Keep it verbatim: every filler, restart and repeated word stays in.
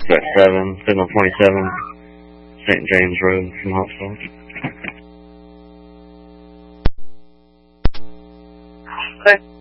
Got seven, signal twenty-seven, Saint James Road from Hopsville. Okay.